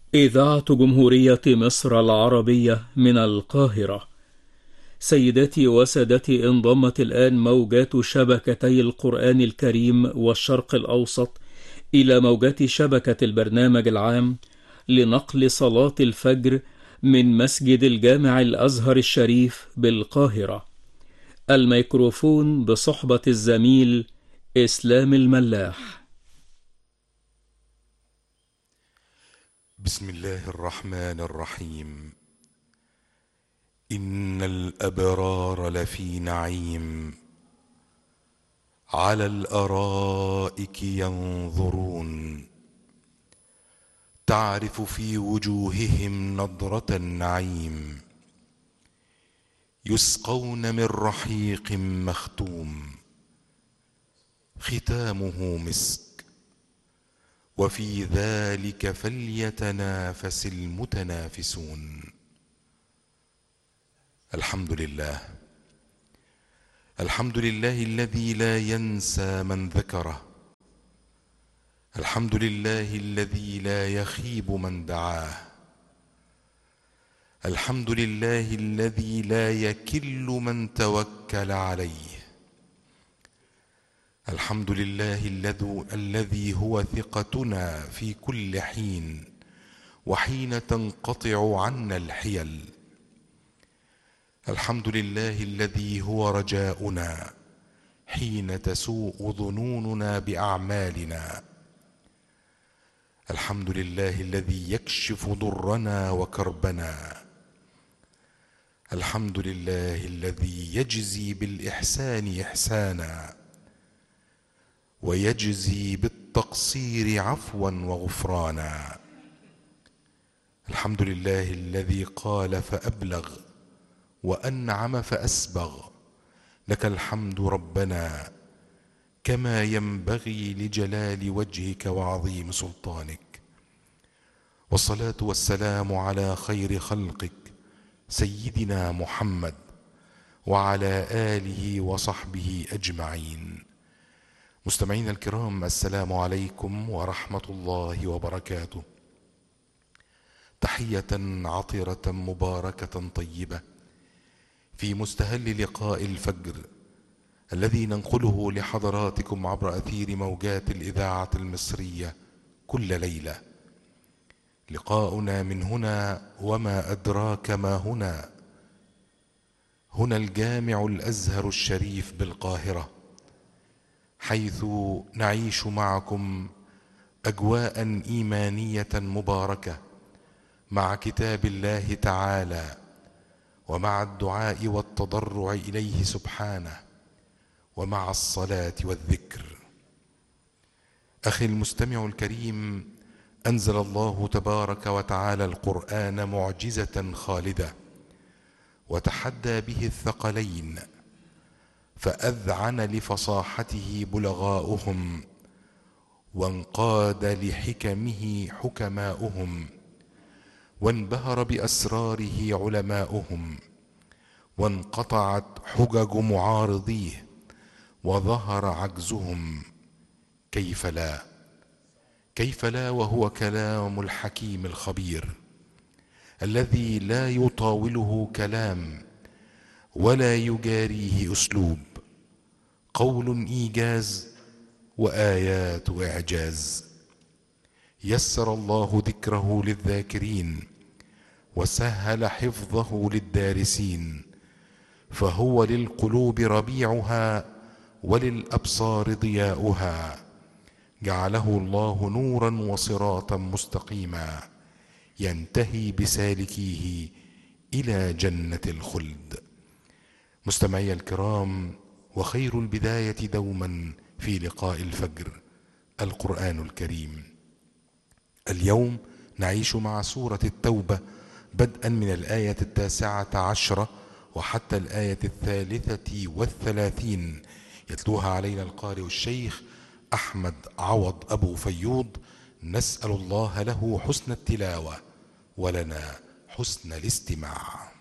إذاعة جمهورية مصر العربية من القاهرة. سيداتي وسادتي، انضمت الآن موجات شبكتي القرآن الكريم والشرق الأوسط إلى موجات شبكة البرنامج العام لنقل صلاة الفجر من مسجد الجامع الأزهر الشريف بالقاهرة. الميكروفون بصحبة الزميل إسلام الملاح. بسم الله الرحمن الرحيم. إن الأبرار لفي نعيم على الأرائك ينظرون تعرف في وجوههم نضرة النعيم يسقون من رحيق مختوم ختامه مسك وفي ذلك فليتنافس المتنافسون. الحمد لله، الحمد لله الذي لا ينسى من ذكره، الحمد لله الذي لا يخيب من دعاه، الحمد لله الذي لا يكل من توكل عليه، الحمد لله الذي هو ثقتنا في كل حين وحين تنقطع عنا الحيل، الحمد لله الذي هو رجاؤنا حين تسوء ظنوننا بأعمالنا، الحمد لله الذي يكشف ضرنا وكربنا، الحمد لله الذي يجزي بالإحسان إحسانا ويجزي بالتقصير عفوا وغفرانا، الحمد لله الذي قال فأبلغ وأنعم فأسبغ، لك الحمد ربنا كما ينبغي لجلال وجهك وعظيم سلطانك، والصلاة والسلام على خير خلقك سيدنا محمد وعلى آله وصحبه أجمعين. مستمعين الكرام، السلام عليكم ورحمة الله وبركاته. تحية عطرة مباركة طيبة في مستهل لقاء الفجر الذي ننقله لحضراتكم عبر أثير موجات الإذاعة المصرية كل ليلة. لقاؤنا من هنا وما أدراك ما هنا، هنا الجامع الأزهر الشريف بالقاهرة، حيث نعيش معكم أجواء إيمانية مباركة مع كتاب الله تعالى ومع الدعاء والتضرع إليه سبحانه ومع الصلاة والذكر. أخي المستمع الكريم، أنزل الله تبارك وتعالى القرآن معجزة خالدة وتحدى به الثقلين، فأذعن لفصاحته بلغاؤهم وانقاد لحكمه حكماؤهم وانبهر بأسراره علماؤهم وانقطعت حجج معارضيه وظهر عجزهم. كيف لا، كيف لا وهو كلام الحكيم الخبير الذي لا يطاوله كلام ولا يجاريه أسلوب، قول إيجاز وآيات إعجاز. يسر الله ذكره للذاكرين وسهل حفظه للدارسين، فهو للقلوب ربيعها وللأبصار ضياؤها، جعله الله نورا وصراطا مستقيما ينتهي بسالكيه إلى جنة الخلد. مستمعي الكرام، وخير البداية دوما في لقاء الفجر القرآن الكريم. اليوم نعيش مع سورة التوبة بدءا من الآية 19 وحتى الآية 33، يتلوها علينا القارئ الشيخ أحمد عوض أبو فيوض. نسأل الله له حسن التلاوة ولنا حسن الاستماع.